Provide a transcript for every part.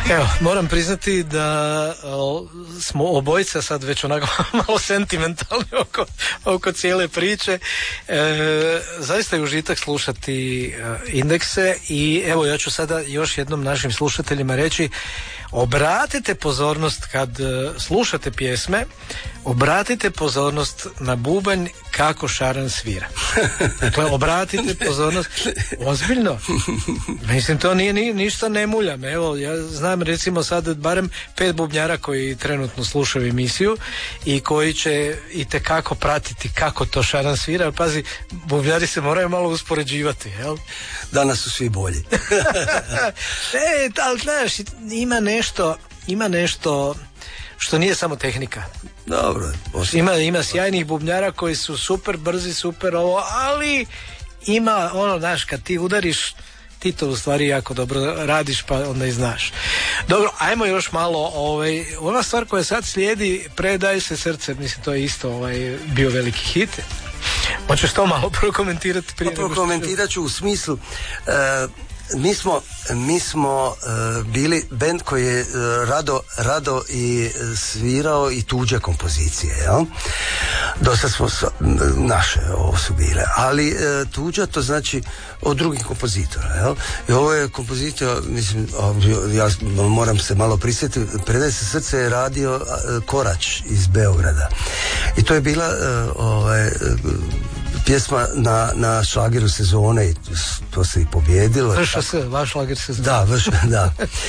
Evo, moram priznati da smo obojica sad već onako malo sentimentalni oko cijele priče. Zaista je užitak slušati Indekse i evo ja ću sada još jednom našim slušateljima reći, obratite pozornost kad slušate pjesme, obratite pozornost na bubanj kako šaran svira. Dakle, obratite pozornost ozbiljno. Mislim, to nije ništa ne muljam. Evo, ja znam recimo sad barem 5 bubnjara koji trenutno slušaju emisiju i koji će itekako pratiti kako to šaran svira. Pazi, bubnjari se moraju malo uspoređivati, jel? Danas su svi bolji. Ali znaš, ima nešto što nije samo tehnika. Dobro. Ima sjajnih bubnjara koji su super brzi, super ovo, ali ima ono, znaš, kad ti udariš, ti to u stvari jako dobro radiš, pa onda i znaš. Dobro, ajmo još malo, ova stvar koja sad slijedi, Predaj se srce, mislim, to je isto bio veliki hit. Hoćeš to malo prokomentirati prije? Prokomentirat ću u smislu, mi smo bili bend koji je rado i svirao i tuđe kompozicije, jel? Dosta smo naše ovo su bile, ali tuđa to znači od drugih kompozitora, jel? I ovo je kompozitor, mislim, ja moram se malo prisjetiti, Predaj se srce je radio Korać iz Beograda i to je bila pjesma na šlageru sezone i to se i pobjedilo. Vaš šlager sezone. Da.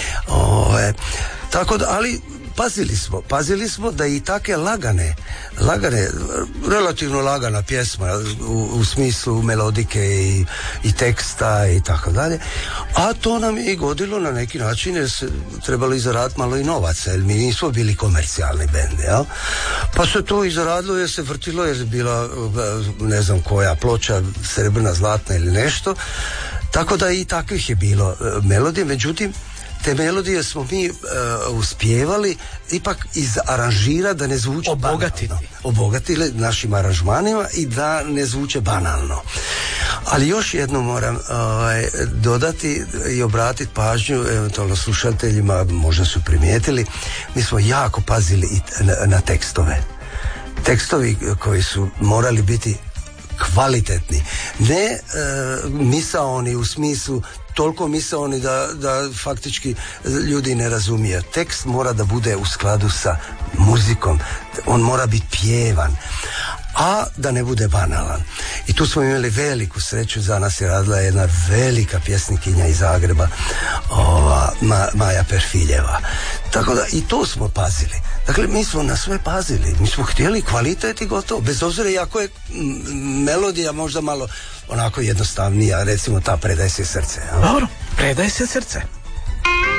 Tako da, ali pazili smo da i take lagane, relativno lagana pjesma u smislu melodike i teksta i tako dalje, a to nam je i godilo na neki način jer se trebalo i zaraditi malo i novaca, jer mi nismo bili komercijalni bend, jel? Pa se to i zaradilo jer se vrtilo, jer je bila ne znam koja ploča, srebrna, zlatna ili nešto, tako da i takvih je bilo melodije, međutim te melodije smo mi uspjevali ipak izaranžirati da ne zvuče obogatili našim aranžmanima i da ne zvuče banalno. Ali još jedno moram dodati i obratiti pažnju eventualno slušateljima, možda su primijetili, mi smo jako pazili i na tekstove. Tekstovi koji su morali biti kvalitetni, ne misaoni u smislu toliko misaoni da faktički ljudi ne razumiju. Tekst mora da bude u skladu sa muzikom, on mora biti pjevan, a da ne bude banalan. I tu smo imali veliku sreću, za nas je radila jedna velika pjesnikinja iz Zagreba, Maja Perfiljeva. Tako da i to smo pazili. Dakle, mi smo na sve pazili, mi smo htjeli kvalitet i gotovo, bez obzira iako je melodija možda malo onako jednostavnija, recimo ta Predaj se srce. Dobro, Predaj se srce.